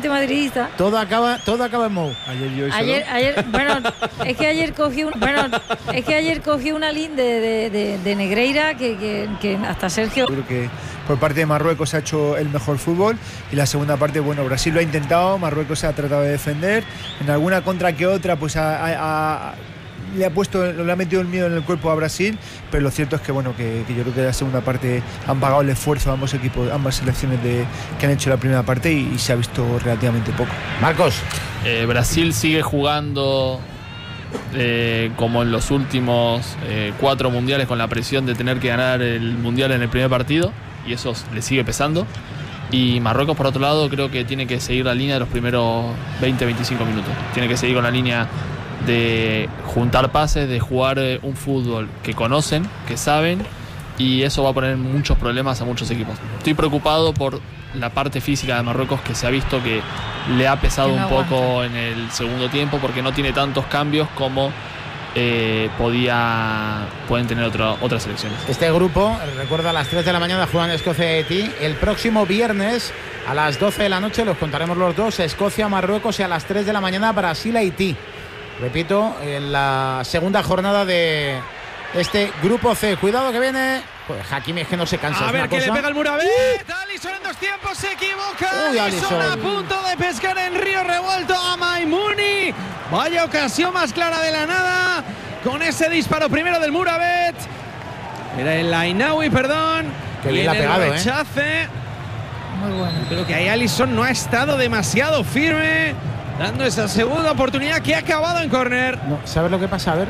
ambiente madridista. Todo acaba en Mou. Ayer, bueno, es que ayer cogí una línea de Negreira que hasta Sergio. Creo que por parte de Marruecos ha hecho el mejor fútbol y la segunda parte, bueno, Brasil lo ha intentado, Marruecos se ha tratado de defender, en alguna contra que otra pues le ha metido el miedo en el cuerpo a Brasil, pero lo cierto es que bueno, que yo creo que en la segunda parte han pagado el esfuerzo ambos equipos, ambas selecciones que han hecho la primera parte y se ha visto relativamente poco. Marcos. Brasil sigue jugando como en los últimos 4 mundiales, con la presión de tener que ganar el mundial en el primer partido, y eso le sigue pesando. Y Marruecos, por otro lado, creo que tiene que seguir la línea de los primeros 20-25 minutos. Tiene que seguir con la línea de juntar pases, de jugar un fútbol que conocen, que saben, y eso va a poner muchos problemas a muchos equipos. Estoy preocupado por la parte física de Marruecos, que se ha visto que le ha pesado un poco en el segundo tiempo, porque no tiene tantos cambios como pueden tener otras selecciones. Este grupo, recuerda, a las 3 de la mañana juegan Escocia y Haití. El próximo viernes a las 12 de la noche los contaremos los dos: Escocia, Marruecos, y a las 3 de la mañana Brasil, Haití. Repito, en la segunda jornada de este grupo C. Cuidado que viene. Pues Hakimi es que no se cansa. A ver que le pega el Muravet. Alisson en 2 tiempos se equivoca. Uy, Alisson a punto de pescar en río revuelto a Maimouni. Vaya ocasión más clara de la nada con ese disparo primero del Muravet. Era el Ainaoui, perdón. Que bien la ha pegado, el rechace. Muy bueno. Creo que ahí Alisson no ha estado demasiado firme, dando esa segunda oportunidad que ha acabado en córner. No, ¿sabes lo que pasa? A ver.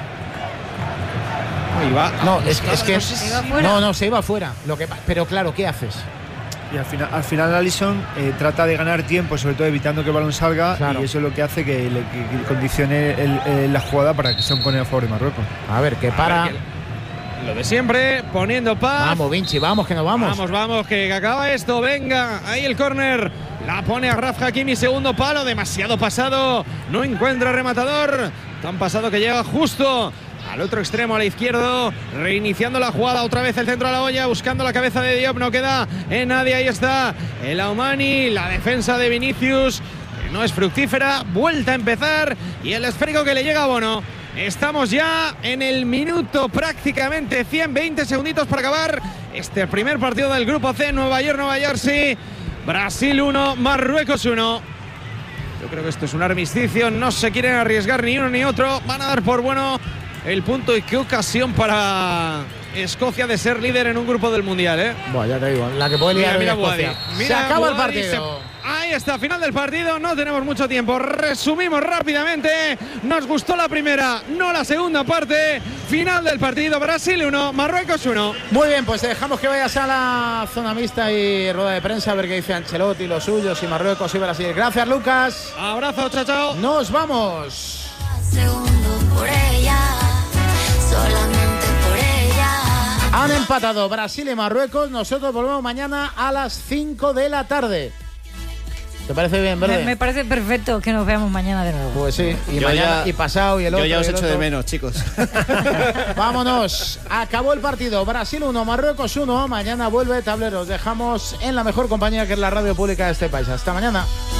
Ahí va. No, es que se iba fuera. Pero claro, ¿qué haces? Y al final Alisson trata de ganar tiempo, sobre todo evitando que el balón salga, claro. Y eso es lo que hace que condicione la jugada para que sea un córner a favor de Marruecos. A ver, que para. Lo de siempre, poniendo paz. Vamos, Vinci, vamos, que nos vamos. Vamos, que acaba esto. Venga, ahí el córner. La pone a Raf Hakimi, segundo palo, demasiado pasado. No encuentra rematador. Tan pasado que llega justo al otro extremo, a la izquierda, reiniciando la jugada, otra vez el centro a la olla, buscando la cabeza de Diop, no queda en nadie, ahí está el Aumani, la defensa de Vinicius, que no es fructífera, vuelta a empezar, y el esférico que le llega a Bono. Estamos ya en el minuto prácticamente 120 segunditos para acabar este primer partido del grupo C, Nueva York, Nueva Jersey, Brasil 1, Marruecos 1. Yo creo que esto es un armisticio, no se quieren arriesgar ni uno ni otro, van a dar por bueno el punto, y qué ocasión para Escocia de ser líder en un grupo del Mundial, ¿eh? Bueno, ya te digo, la que puede liar mira Escocia. Se acaba el partido. Ahí está, final del partido, no tenemos mucho tiempo. Resumimos rápidamente. Nos gustó la primera, no la segunda parte. Final del partido, Brasil 1, Marruecos 1. Muy bien, pues dejamos que vayas a la zona mixta y rueda de prensa a ver qué dice Ancelotti, los suyos, y Marruecos y Brasil. Gracias, Lucas. Abrazo, chao, chao. Nos vamos. Segundo por ella. Solamente por ella. Han empatado Brasil y Marruecos. Nosotros volvemos mañana a las 5 de la tarde. ¿Te parece bien, Verde? Me parece perfecto que nos veamos mañana de nuevo. Pues sí, y mañana y pasado y el otro. Yo ya os echo de menos, chicos. Vámonos. Acabó el partido. Brasil 1, Marruecos 1. Mañana vuelve Tableros. Dejamos en la mejor compañía, que es la radio pública de este país. Hasta mañana.